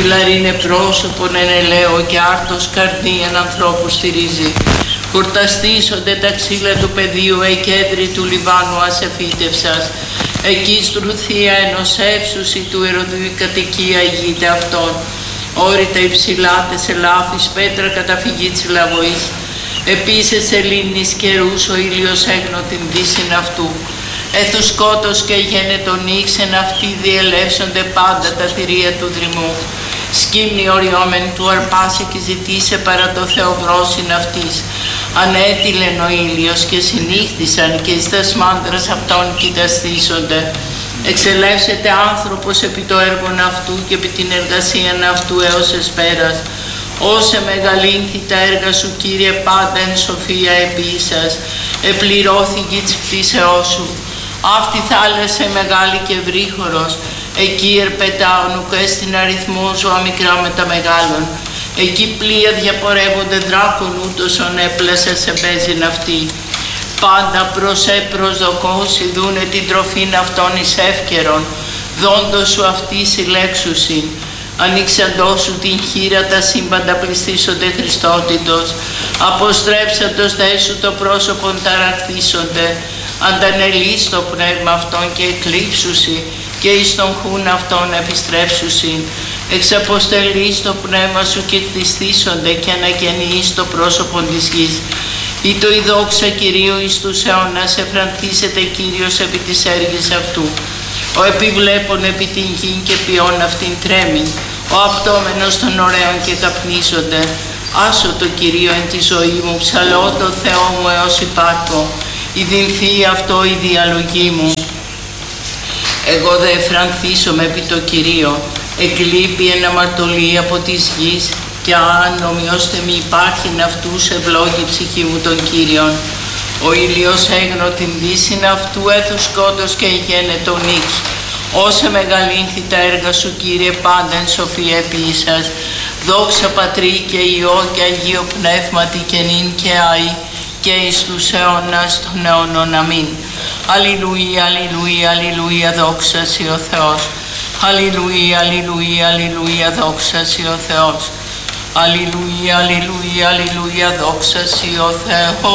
Φιλαρίνε πρόσωπον εν ελαίο και άρτος καρδίαν ανθρώπου στηρίζει. Χορταστήσονται τα ξύλα του πεδίου, εκέντρη του Λιβάνου ασεφύτευσας. Εκεί στρουθία ενωσεύσουση του Ηρωδίου η κατοικία ηγείται αυτών. Όρητα υψηλά τες ελάφης, πέτρα καταφυγή της λαβοής. Επίσης σελήνης καιρούς ο ήλιος έγνω την δύσιν αυτού. Έθους σκότος και γένετον ήξεν αυτοί διελεύσονται πάντα τα θηρία του δρυμού. Σκύμνη οριόμεν του αρπάσε και ζητήσε παρά το Θεοβρόσιν αυτής. Ανέτειλεν ο ήλιος και συνύχθησαν και εις τας μάντρας αυτών κοιταστήσονται. Εξελεύσεται άνθρωπος επί το έργον αυτού και επί την εργασίαν αυτού έως εσπέρας. Όσε μεγαλύνθη τα έργα σου, Κύριε, πάντα εν σοφία επίσας. Επληρώθηκε της πτήσεώς σου. Αυτή θάλασσα μεγάλη και βρύχωρος. Εκεί ερπετάων ουκ έστιν αριθμό σου αμικρά με τα μεγάλων. Εκεί πλοία διαπορεύονται δράκων ούτως ον έπλασε σε μπέζιν αυτή. Πάντα προσδοκώς ειδούνε την τροφήν αυτών εις εύκαιρον. Δόντος σου αυτή συλλέξουσιν. Ανοίξαντός σου την χείρα τα σύμπαντα πληστήσονται Χριστότητος. Αποστρέψαντος δέσου το πρόσωπον ταραχθήσονται. Αντανελείς το πνεύμα αυτών και εκλείψουσι και εις τον χούν αυτών επιστρέψουσι. Εξαποστελείς το πνεύμα σου και κτιστήσονται και αναγεννείς το πρόσωπον της γης. Ή το η δόξα Κυρίου εις τους αιώνας εφρανθήσεται Κύριος επί της έργης αυτού. Ο επιβλέπων επί την γη και ποιόν αυτήν τρέμει. Ο απτόμενος των ωραίων και καπνίζονται. Άσω το Κυρίο εν τη ζωή μου, ψαλώ το Θεό μου έως υπάρχω. Ιδυνθεί αυτό η διαλογή μου. Εγώ δε εφρανθήσομαι επί το Κυρίο. Εκλείπει εν αμαρτωλή από της γης και άνομοι ώστε μη υπάρχει αυτούς ευλόγη ψυχή μου των Κύριων. Ο ήλιος έγνω την δύσιν αυτού έθους σκότος και γένετο νίκ. Όσε μεγαλύνθη τα έργα σου, Κύριε, πάντα εν σοφία επίσας. Δόξα Πατρί και Υιό και Αγίο Πνεύματι και νυν και αεί και εις τους αιώνας των αιώνων. Αμήν. Αλληλούια, αλληλούια, αλληλούια, δόξα σοι ο Θεός. Αλληλούια, αλληλούια, αλληλούια, δόξα σοι ο Θεός. Αλληλούια, αλληλούια, αλληλούια, δόξα σοι ο Θεός.